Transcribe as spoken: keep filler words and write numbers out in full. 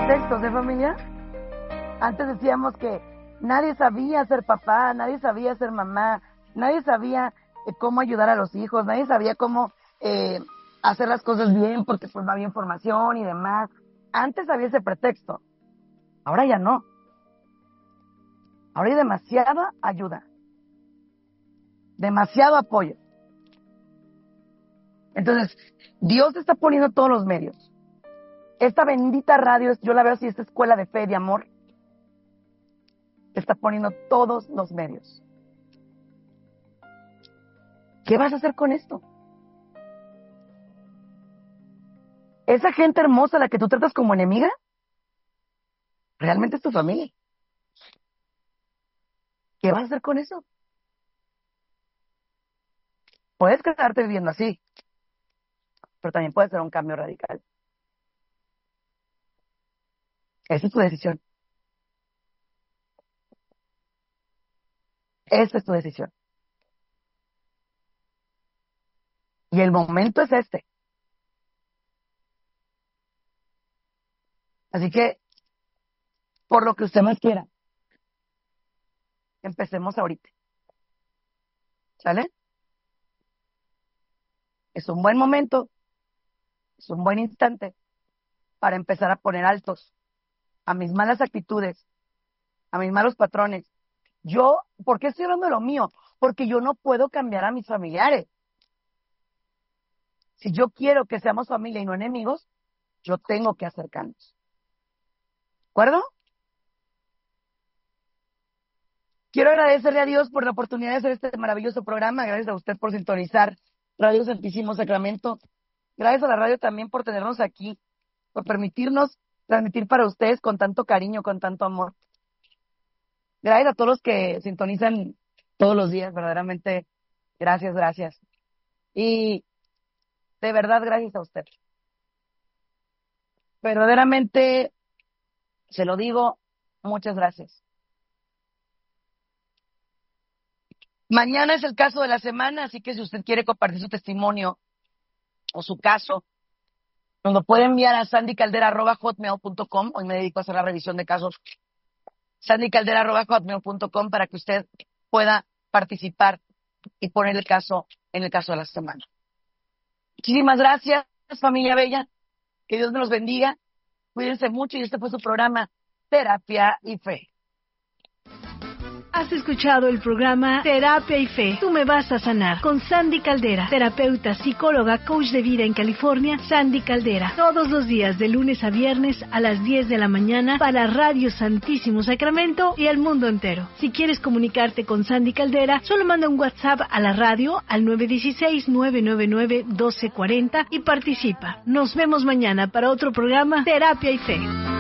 pretextos, ¿eh, familia? Antes decíamos que nadie sabía ser papá, nadie sabía ser mamá, nadie sabía eh, cómo ayudar a los hijos, nadie sabía cómo eh, hacer las cosas bien porque pues no había información y demás. Antes había ese pretexto, ahora ya no. Ahora hay demasiada ayuda, demasiado apoyo. Entonces, Dios está poniendo todos los medios. Esta bendita radio, yo la veo así, esta escuela de fe y de amor, está poniendo todos los medios. ¿Qué vas a hacer con esto? Esa gente hermosa a la que tú tratas como enemiga, realmente es tu familia. ¿Qué vas a hacer con eso? Puedes quedarte viviendo así, pero también puede ser un cambio radical. Esa es tu decisión. Esa es tu decisión. Y el momento es este. Así que, por lo que usted más quiera, empecemos ahorita. ¿Sale? Es un buen momento, es un buen instante para empezar a poner altos a mis malas actitudes, a mis malos patrones. Yo, ¿por qué estoy hablando de lo mío? Porque yo no puedo cambiar a mis familiares. Si yo quiero que seamos familia y no enemigos, yo tengo que acercarnos. ¿De acuerdo? Quiero agradecerle a Dios por la oportunidad de hacer este maravilloso programa. Gracias a usted por sintonizar Radio Santísimo Sacramento. Gracias a la radio también por tenernos aquí, por permitirnos transmitir para ustedes con tanto cariño, con tanto amor. Gracias a todos los que sintonizan todos los días, verdaderamente, gracias, gracias. Y de verdad, gracias a usted. Verdaderamente, se lo digo, muchas gracias. Mañana es el caso de la semana, así que si usted quiere compartir su testimonio o su caso, nos lo puede enviar a sandy caldera arroba hotmail punto com. Hoy me dedico a hacer la revisión de casos. sandy caldera arroba hotmail punto com para que usted pueda participar y poner el caso en el caso de la semana. Muchísimas gracias, familia bella. Que Dios me los bendiga. Cuídense mucho y este fue su programa Terapia y Fe. Has escuchado el programa Terapia y Fe. Tú me vas a sanar con Sandy Caldera, terapeuta, psicóloga, coach de vida en California. Sandy Caldera, todos los días de lunes a viernes a las diez de la mañana para Radio Santísimo Sacramento y el mundo entero. Si quieres comunicarte con Sandy Caldera, solo manda un WhatsApp a la radio al nueve uno seis, nueve nueve nueve, uno dos cuatro cero y participa. Nos vemos mañana para otro programa Terapia y Fe.